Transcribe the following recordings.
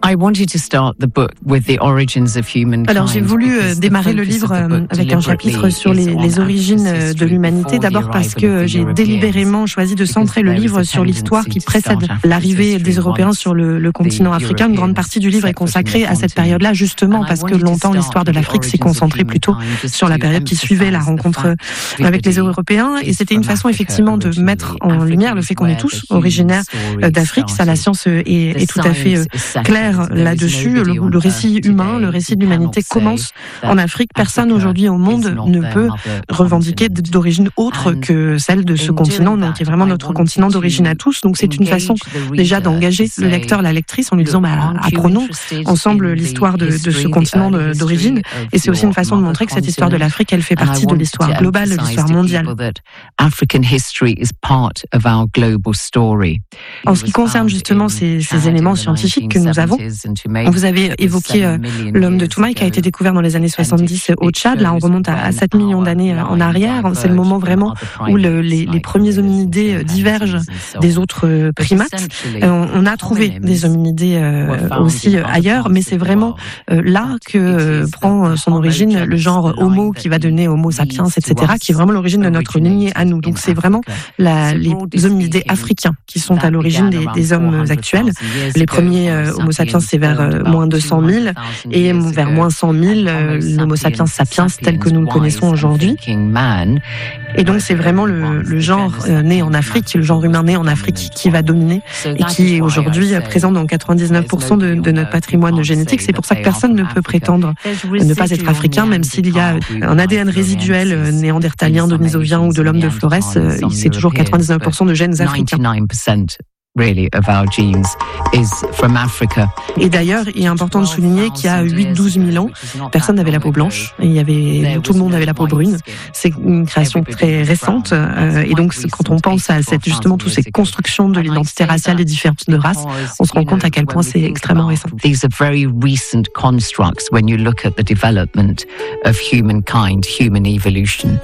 Alors j'ai voulu démarrer le livre avec un chapitre sur les origines de l'humanité, d'abord parce que j'ai délibérément choisi de centrer le livre sur l'histoire qui précède l'arrivée des Européens sur le continent africain. Une grande partie du livre est consacrée à cette période-là, justement parce que longtemps l'histoire de l'Afrique s'est concentrée plutôt sur la période qui suivait la rencontre avec les Européens, et c'était une façon effectivement de mettre en lumière le fait qu'on est tous originaires d'Afrique. Ça, la science est tout à fait claire là-dessus. Le récit humain, le récit de l'humanité commence en Afrique. Personne aujourd'hui au monde ne peut revendiquer d'origine autre que celle de ce continent, donc qui est vraiment notre continent d'origine à tous. Donc c'est une façon déjà d'engager le lecteur, la lectrice, en lui disant apprenons ensemble l'histoire de ce continent d'origine. Et c'est aussi une façon de montrer que cette histoire de l'Afrique, elle fait partie de l'histoire globale, de l'histoire mondiale. En ce qui concerne justement ces éléments scientifiques que nous avons, vous avez évoqué l'homme de Toumaï qui a été découvert dans les années 70 au Tchad. Là, on remonte à 7 millions d'années en arrière. C'est le moment vraiment où les premiers hominidés divergent des autres primates. On a trouvé des hominidés aussi ailleurs, mais c'est vraiment là que prend son origine le genre Homo qui va donner Homo sapiens, etc., qui est vraiment l'origine de notre lignée à nous. Donc c'est vraiment les hominidés africains qui sont à l'origine des hommes actuels. Les premiers Homo sapiens, c'est vers moins 200 000, et vers moins 100 000, l'Homo sapiens sapiens tel que nous le connaissons aujourd'hui. Et donc c'est vraiment le genre né en Afrique, le genre humain né en Afrique qui va dominer et qui est aujourd'hui présent dans 99% de notre patrimoine génétique. C'est pour ça que personne ne peut prétendre ne pas être africain, même s'il y a un ADN résiduel néandertalien, denisovien ou de l'homme de Flores, c'est toujours 99% de gènes africains. Et d'ailleurs, il est important de souligner qu'il y a 8-12 000 ans, personne n'avait la peau blanche, et tout le monde avait la peau brune. C'est une création très récente, et donc quand on pense à justement toutes ces constructions de l'identité raciale des différences de race, on se rend compte à quel point c'est extrêmement récent. These are very recent constructs when you look at the development of humankind, human evolution.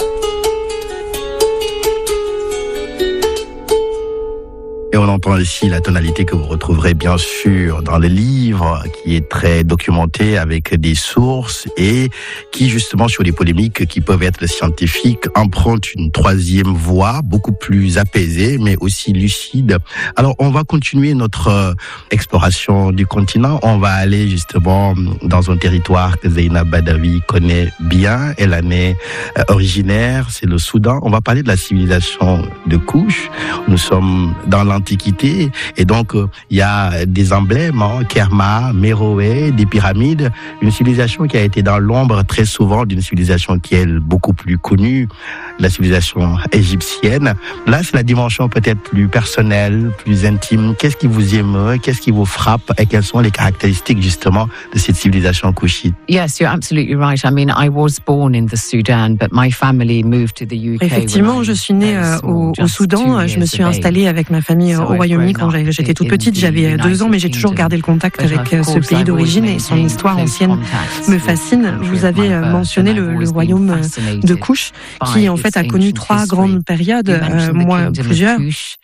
Et on entend ici la tonalité que vous retrouverez bien sûr dans le livre, qui est très documenté avec des sources et qui justement sur les polémiques qui peuvent être scientifiques emprunte une troisième voie beaucoup plus apaisée mais aussi lucide. Alors on va continuer notre exploration du continent. On va aller justement dans un territoire que Zeynab Badawi connaît bien. Elle en est originaire, c'est le Soudan. On va parler de la civilisation de Kouch. Nous sommes dans l'Antiquité et donc il y a des emblèmes, Kerma, Méroé, des pyramides, une civilisation qui a été dans l'ombre très souvent d'une civilisation qui est beaucoup plus connue, la civilisation égyptienne. Là, c'est la dimension peut-être plus personnelle, plus intime. Qu'est-ce qui vous émeut, qu'est-ce qui vous frappe et quelles sont les caractéristiques justement de cette civilisation couchite? Yes, you're absolutely right. I mean, I was born in the Sudan, but my family moved to the UK. Effectivement, je suis née au Soudan. Je me suis installée avec ma famille au Royaume-Uni quand j'étais toute petite. J'avais 2 ans, mais j'ai toujours gardé le contact avec ce pays d'origine et son histoire ancienne me fascine. Vous avez mentionné le royaume de Kouch, qui en fait a connu 3 grandes périodes, plusieurs.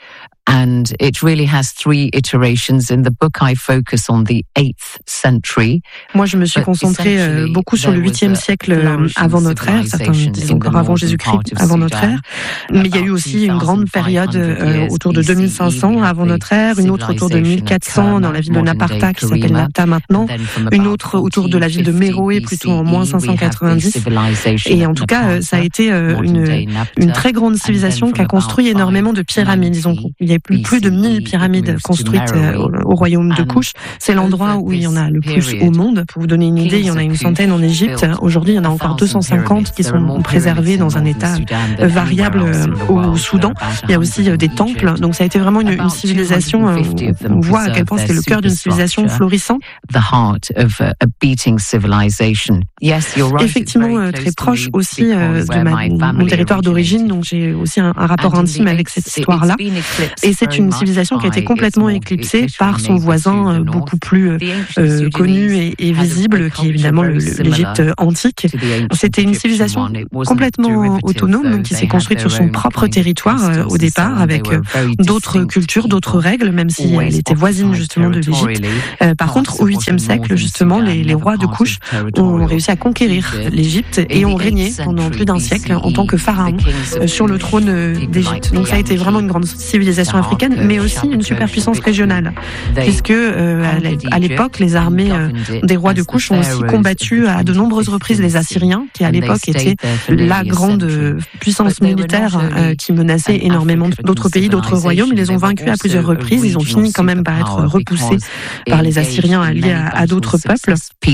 And it really has 3 iterations. In the book, I focus on the 8th century. Moi, je me suis concentrée beaucoup sur le 8e siècle avant notre ère, certains disent encore avant Jésus-Christ, avant notre ère. Mais il y a eu aussi une grande période autour de 2500 avant notre ère, une autre autour de 1400 dans la ville de Napata qui s'appelle Napta maintenant, une autre autour de la ville de Méroé plutôt en moins 590. Et en tout cas, ça a été une très grande civilisation qui a construit énormément de pyramides. Disons qu'il y a plus de 1000 pyramides construites au royaume de Kouch. C'est l'endroit où il y en a le plus au monde. Pour vous donner une idée, il y en a une centaine en Égypte. Aujourd'hui, il y en a encore 250 qui sont préservés dans un état variable au Soudan. Il y a aussi des temples. Donc ça a été vraiment une civilisation, on voit à quel point c'était le cœur d'une civilisation florissante. Effectivement, très proche aussi de mon territoire d'origine. Donc j'ai aussi un rapport intime avec cette histoire-là. Et c'est une civilisation qui a été complètement éclipsée par son voisin beaucoup plus connu et visible, qui est évidemment l'Égypte antique. C'était une civilisation complètement autonome qui s'est construite sur son propre territoire au départ, avec d'autres cultures, d'autres règles, même si elle était voisine justement de l'Égypte. Par contre, au 8e siècle, justement, les rois de Couche ont réussi à conquérir l'Égypte et ont régné pendant plus d'un siècle en tant que pharaon sur le trône d'Égypte. Donc ça a été vraiment une grande civilisation africaine, mais aussi une superpuissance régionale, puisque à l'époque, les armées des rois de Couche ont aussi combattu à de nombreuses reprises les Assyriens, qui à l'époque étaient la grande puissance militaire qui menaçait énormément d'autres pays, d'autres royaumes. Ils les ont vaincus à plusieurs reprises. Ils ont fini quand même par être repoussés par les Assyriens alliés à d'autres peuples.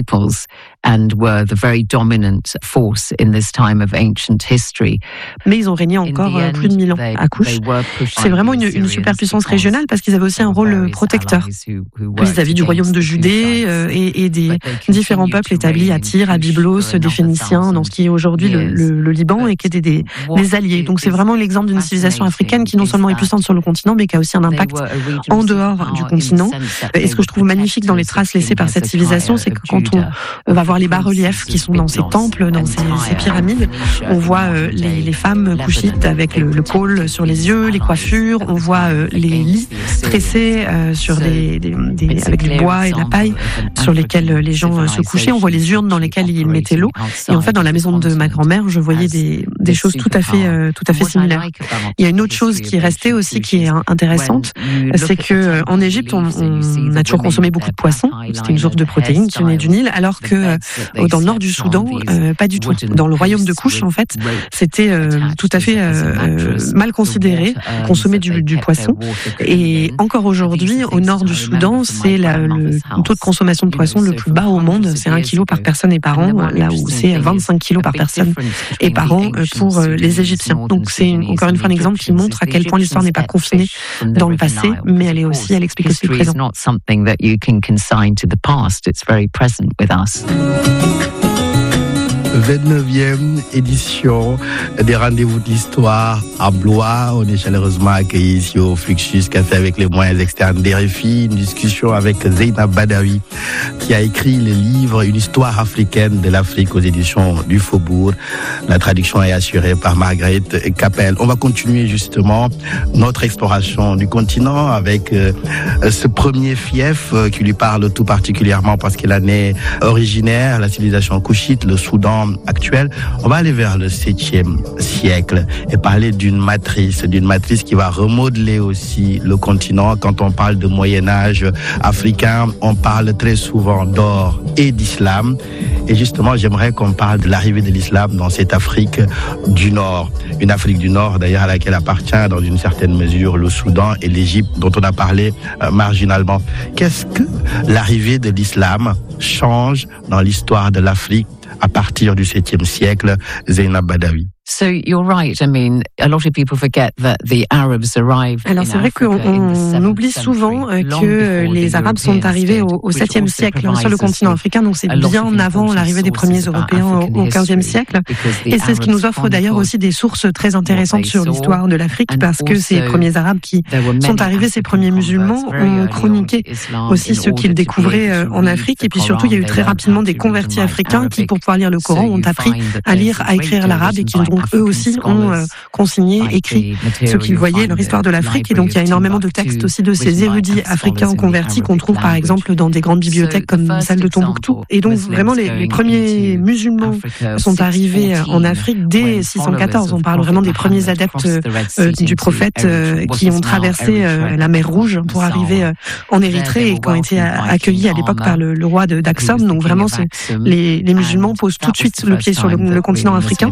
Mais ils ont régné encore plus de 1000 ans à Couche. C'est vraiment une superpuissance régionale parce qu'ils avaient aussi un rôle protecteur vis-à-vis du royaume de Judée et des différents peuples établis à Tyr, à Byblos, des Phéniciens, dans ce qui est aujourd'hui le Liban et qui étaient des alliés. Donc c'est vraiment l'exemple d'une civilisation africaine qui non seulement est puissante sur le continent, mais qui a aussi un impact en dehors du continent. Et ce que je trouve magnifique dans les traces laissées par cette civilisation, c'est que quand on va voir les bas-reliefs qui sont dans ces temples, dans ces pyramides, on voit les femmes couchites avec le col sur les yeux, les coiffures, on voit les lits tressés sur avec du bois et de la paille sur lesquels les gens se couchaient, on voit les urnes dans lesquelles ils mettaient l'eau. Et en fait, dans la maison de ma grand-mère, je voyais des choses tout à fait similaires. Il y a une autre chose qui est restée aussi, qui est intéressante, c'est que en Égypte, on a toujours consommé beaucoup de poissons. C'était une source de protéines qui venait du Nil, alors que dans le nord du Soudan, pas du tout. Dans le royaume de Couche, en fait, c'était tout à fait mal considéré, consommer du poisson. Et encore aujourd'hui, au nord du Soudan, c'est le taux de consommation de poisson le plus bas au monde. C'est 1 kilo par personne et par an, là où c'est 25 kilos par personne et par an pour les Égyptiens. Donc c'est encore une fois un exemple qui montre à quel point l'histoire n'est pas confinée dans le passé, mais elle explique aussi le présent. 29e édition des Rendez-vous de l'Histoire à Blois. On est chaleureusement accueillis ici au Fluxus Café avec les moyens externes d'RFI. Une discussion avec Zeynab Badawi qui a écrit le livre Une histoire africaine de l'Afrique aux éditions du Faubourg. La traduction est assurée par Margaret Capel. On va continuer justement notre exploration du continent avec ce premier fief qui lui parle tout particulièrement parce qu'il en est originaire, la civilisation couchite, le Soudan actuel. On va aller vers le 7e siècle et parler d'une matrice qui va remodeler aussi le continent. Quand on parle de Moyen-Âge africain, on parle très souvent d'or et d'islam. Et justement, j'aimerais qu'on parle de l'arrivée de l'islam dans cette Afrique du Nord. Une Afrique du Nord, d'ailleurs, à laquelle appartient dans une certaine mesure le Soudan et l'Égypte, dont on a parlé marginalement. Qu'est-ce que l'arrivée de l'islam change dans l'histoire de l'Afrique à partir du 7e siècle, Zeynab Badawi? So you're right. I mean, a lot of people forget that the Arabs arrived. Alors c'est vrai qu'on oublie souvent que les Arabes sont arrivés au 7e siècle sur le continent africain, donc c'est bien avant l'arrivée des premiers Européens au 15e siècle. Et c'est ce qui nous offre d'ailleurs aussi des sources très intéressantes sur l'histoire de l'Afrique, parce que ces premiers Arabes qui sont arrivés, ces premiers musulmans, ont chroniqué aussi ceux qu'ils découvraient en Afrique. Et puis surtout, il y a eu très rapidement des convertis africains qui, pour pouvoir lire le Coran, ont appris à lire, à écrire l'arabe et qui donc eux aussi ont consigné, écrit ce qu'ils voyaient, leur histoire de l'Afrique. Et donc il y a énormément de textes aussi de ces érudits africains convertis qu'on trouve par exemple dans des grandes bibliothèques comme celle de Tombouctou. Et donc vraiment les premiers musulmans sont arrivés en Afrique dès 614. On parle vraiment des premiers adeptes du prophète qui ont traversé la mer Rouge pour arriver en Érythrée et qui ont été accueillis à l'époque par le roi d'Aksum. Donc vraiment les musulmans posent tout de suite le pied sur le continent africain.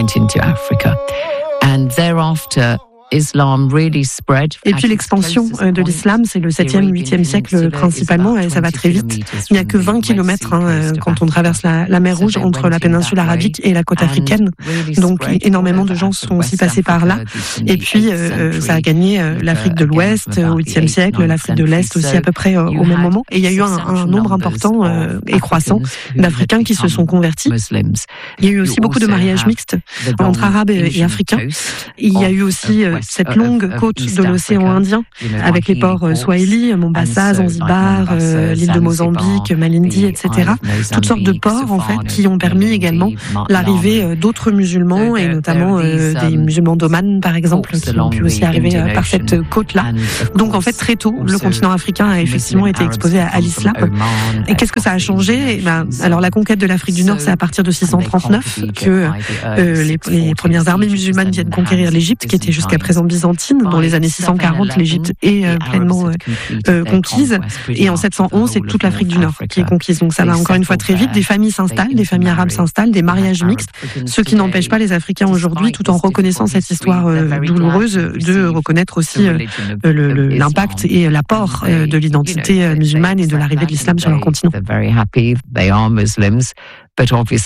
Africa. And thereafter, Islam really spread. Et puis l'expansion de l'islam, c'est le 7e, 8e siècle principalement, et ça va très vite. Il n'y a que 20 kilomètres quand on traverse la mer Rouge entre la péninsule arabique et la côte africaine. Donc énormément de gens sont aussi passés par là. Et puis ça a gagné l'Afrique de l'Ouest au 8e siècle, l'Afrique de l'Est aussi à peu près au même moment. Et il y a eu un nombre important et croissant d'Africains qui se sont convertis. Il y a eu aussi beaucoup de mariages mixtes entre Arabes et Africains. Il y a eu aussi cette longue côte de l'océan Indien, avec les ports Swahili, Mombasa, Zanzibar, l'île de Mozambique, Malindi, etc. Toutes sortes de ports, en fait, qui ont permis également l'arrivée d'autres musulmans, et notamment des musulmans d'Oman, par exemple, qui ont pu aussi arriver par cette côte-là. Donc, en fait, très tôt, le continent africain a effectivement été exposé à l'islam. Et qu'est-ce que ça a changé? Alors, la conquête de l'Afrique du Nord, c'est à partir de 639 que les premières armées musulmanes viennent conquérir l'Égypte, qui était jusqu'à présent byzantine. Dans les années 640, l'Égypte est pleinement conquise. Et en 711, c'est toute l'Afrique du Nord qui est conquise. Donc ça va encore une fois très vite. Des familles s'installent, des familles arabes s'installent, des mariages mixtes. Ce qui n'empêche pas les Africains aujourd'hui, tout en reconnaissant cette histoire douloureuse, de reconnaître aussi l'impact et l'apport de l'identité musulmane et de l'arrivée de l'islam sur leur continent.